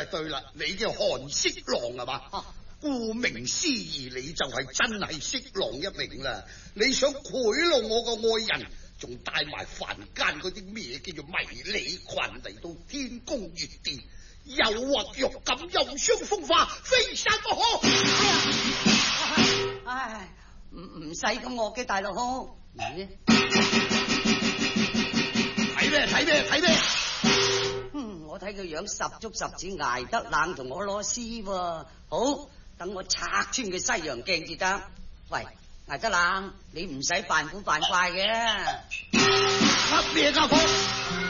對啦，你叫韓色狼係嘛？顧名思義，你就係真係色狼一名啦！你想賄賂我個愛人，仲帶埋凡間嗰啲咩叫做迷你裙嚟到天宮月殿，誘惑欲感，又傷風化，非殺不可！ 唉，唔使咁惡嘅大佬，睇咩？ 我睇佢樣十足十似捱得冷同我攞絲喎。好，等我拆穿佢西洋鏡至得。喂，捱得冷，你唔使扮古扮怪嘅。 乜咩家伙？